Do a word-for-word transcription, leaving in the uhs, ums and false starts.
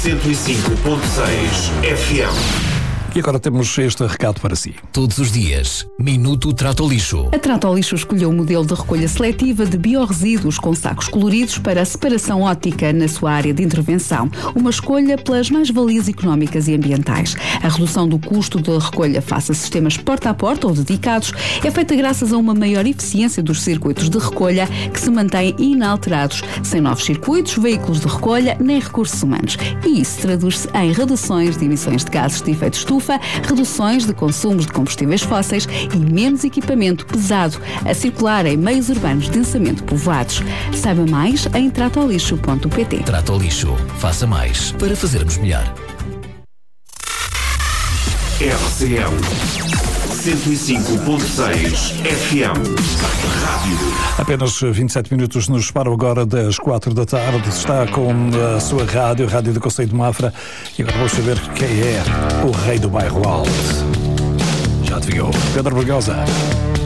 cento e cinco ponto seis F M. E agora temos este recado para si. Todos os dias, Minuto Trato Lixo. A Trato Lixo escolheu um modelo de recolha seletiva de biorresíduos com sacos coloridos para a separação óptica na sua área de intervenção. Uma escolha pelas mais-valias económicas e ambientais. A redução do custo da recolha face a sistemas porta a porta ou dedicados é feita graças a uma maior eficiência dos circuitos de recolha que se mantêm inalterados, sem novos circuitos, veículos de recolha nem recursos humanos. E isso traduz-se em reduções de emissões de gases de efeito estufa, reduções de consumos de combustíveis fósseis e menos equipamento pesado a circular em meios urbanos densamente povoados. Saiba mais em tratolixo ponto pt. Trato Lixo. Faça mais para fazermos melhor. R C M cento e cinco ponto seis F M. Rádio. Apenas vinte e sete minutos nos separam agora das quatro da tarde. Está com a sua rádio, a Rádio do Concelho de Mafra. E agora vamos saber quem é o rei do bairro alto. Já adivinhou? Pedro Bergosa.